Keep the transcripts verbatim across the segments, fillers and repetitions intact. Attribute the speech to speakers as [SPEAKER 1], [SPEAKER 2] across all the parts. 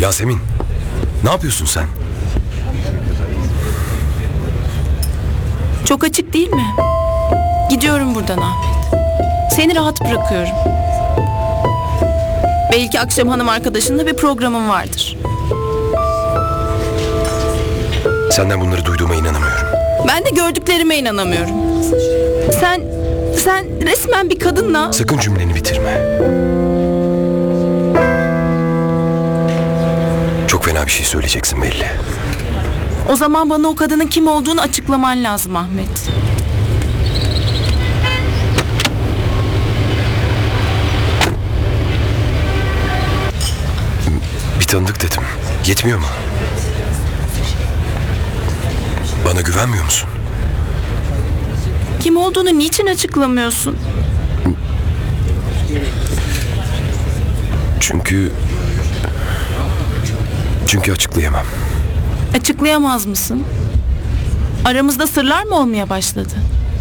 [SPEAKER 1] Yasemin, ne yapıyorsun sen?
[SPEAKER 2] Çok açık değil mi? Gidiyorum buradan Ahmet. Seni rahat bırakıyorum. Belki akşam hanım arkadaşınla bir programın vardır.
[SPEAKER 1] Senden bunları duyduğuma inanamıyorum.
[SPEAKER 2] Ben de gördüklerime inanamıyorum. Sen, sen resmen bir kadınla...
[SPEAKER 1] Sakın cümleni bitirme. Çok fena bir şey söyleyeceksin belli.
[SPEAKER 2] O zaman bana o kadının kim olduğunu açıklaman lazım Ahmet.
[SPEAKER 1] Bir tanıdık dedim. Yetmiyor mu? Bana güvenmiyor musun?
[SPEAKER 2] Kim olduğunu niçin açıklamıyorsun?
[SPEAKER 1] Çünkü... Çünkü açıklayamam.
[SPEAKER 2] Açıklayamaz mısın? Aramızda sırlar mı olmaya başladı?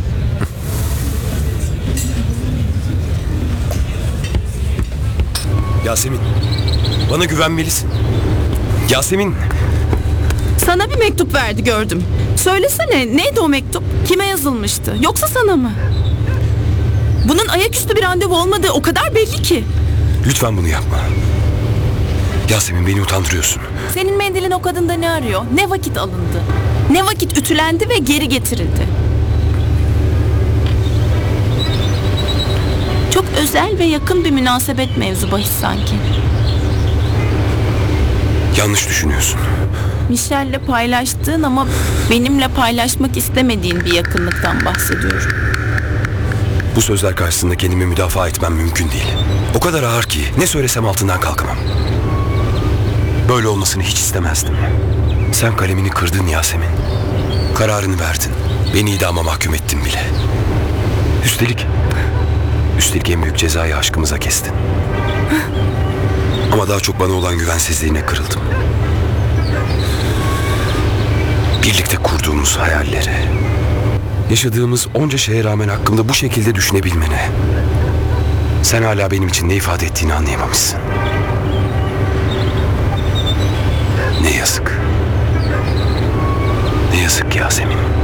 [SPEAKER 1] Yasemin, bana güvenmelisin. Yasemin...
[SPEAKER 2] Sana bir mektup verdi gördüm. Söylesene neydi o mektup? Kime yazılmıştı? Yoksa sana mı? Bunun ayaküstü bir randevu olmadığı o kadar belli ki.
[SPEAKER 1] Lütfen bunu yapma. Yasemin, beni utandırıyorsun.
[SPEAKER 2] Senin mendilin o kadında ne arıyor? Ne vakit alındı? Ne vakit ütülendi ve geri getirildi? Çok özel ve yakın bir münasebet mevzu bahis sanki.
[SPEAKER 1] Yanlış düşünüyorsun.
[SPEAKER 2] Michelle'le paylaştığın ama benimle paylaşmak istemediğin bir yakınlıktan bahsediyorum.
[SPEAKER 1] Bu sözler karşısında kendimi müdafaa etmem mümkün değil. O kadar ağır ki ne söylesem altından kalkamam. Böyle olmasını hiç istemezdim. Sen kalemini kırdın Yasemin. Kararını verdin. Beni idama mahkum ettin bile. Üstelik... Üstelik en büyük cezayı aşkımıza kestin. Ama daha çok bana olan güvensizliğine kırıldım. Birlikte kurduğumuz hayalleri, yaşadığımız onca şeye rağmen hakkımda bu şekilde düşünebilmene, sen hala benim için ne ifade ettiğini anlayamamışsın. Ne yazık. Ne yazık ki Yasemin.